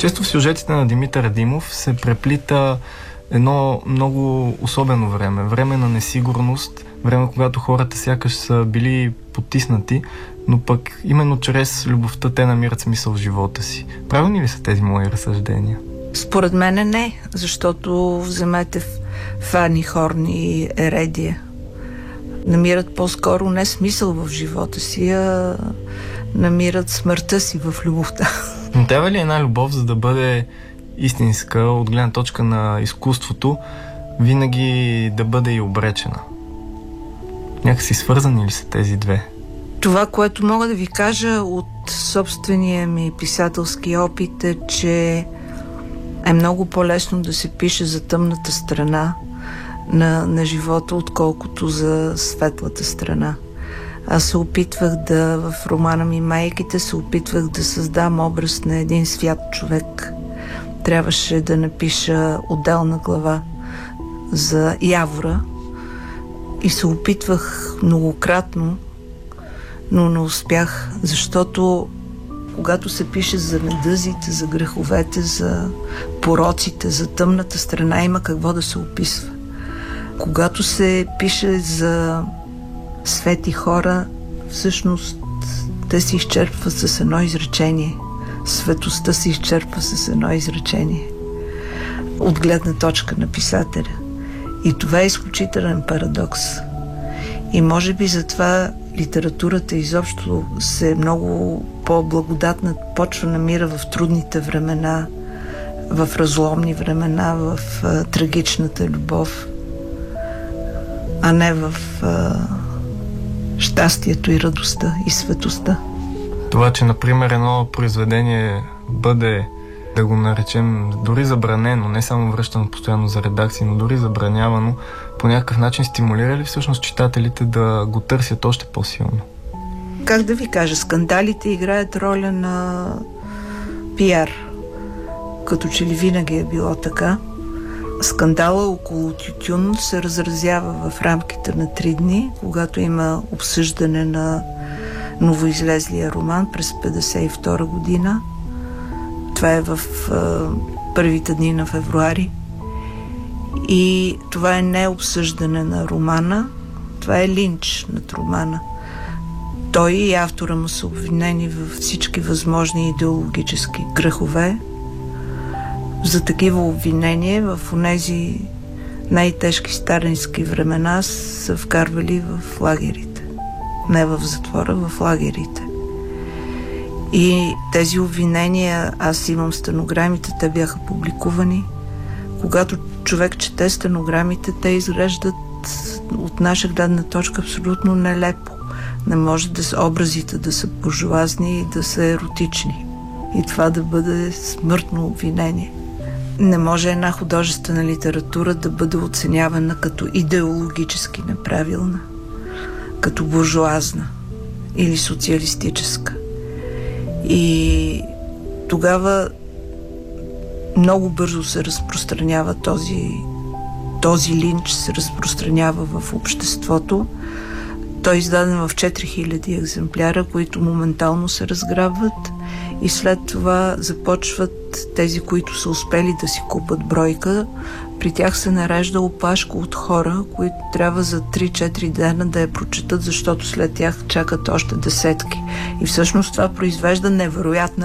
Често в сюжетите на Димитър Димов се преплита едно много особено време. Време на несигурност, време, когато хората сякаш са били потиснати, но пък именно чрез любовта те намират смисъл в живота си. Правилни ли са тези мои разсъждения? Според мен не, защото вземете Фани Хорн и Ередия. Намират по-скоро не смисъл в живота си, а намират смъртта си в любовта. Но трябва ли една любов, за да бъде истинска от гледна точка на изкуството, винаги да бъде и обречена? Някакси свързани ли са тези две? Това, което мога да ви кажа от собствения ми писателски опит е, че е много по-лесно да се пише за тъмната страна на живота, отколкото за светлата страна. Аз се опитвах в романа ми "Майките" се опитвах да създам образ на един свят човек. Трябваше да напиша отделна глава за Явора и се опитвах многократно, но не успях, защото когато се пише за недъзите, за греховете, за пороците, за тъмната страна, има какво да се описва. Когато се пише за свети хора, всъщност те се изчерпват с едно изречение. Светостта се изчерпва с едно изречение. От гледна точка на писателя. И това е изключителен парадокс. И може би затова литературата изобщо се много по-благодатна почва намира в трудните времена, в разломни времена, в трагичната любов, а не в щастието и радостта и светостта. Това, че, например, едно произведение бъде, да го наречем, дори забранено, не само връщано постоянно за редакции, но дори забранявано, по някакъв начин стимулира ли всъщност читателите да го търсят още по-силно? Как да ви кажа, скандалите играят роля на пиар. Като че ли винаги е било така. Скандала около тютюн се разразява в рамките на 3 дни, когато има обсъждане на новоизлезлия роман през 1952 година. Това е в първите дни на февруари. И това е не обсъждане на романа, това е линч над романа. Той и автора му са обвинени във всички възможни идеологически грехове. За такива обвинения в онези най-тежки сталински времена са вкарвали в лагерите. Не в затвора, в лагерите. И тези обвинения, аз имам стенограмите, те бяха публикувани. Когато човек чете стенограмите, те изглеждат от наша гледна точка абсолютно нелепо. Не може образите да са буржоазни и да са еротични. И това да бъде смъртно обвинение. Не може една художествена литература да бъде оценявана като идеологически неправилна, като буржоазна или социалистическа. И тогава много бързо се разпространява този линч, се разпространява в обществото. Той е издаден в 4000 екземпляра, които моментално се разграбват и след това започват тези, които са успели да си купат бройка. При тях се нарежда опашка от хора, които трябва за 3-4 дена да я прочетат, защото след тях чакат още десетки. И всъщност това произвежда невероятна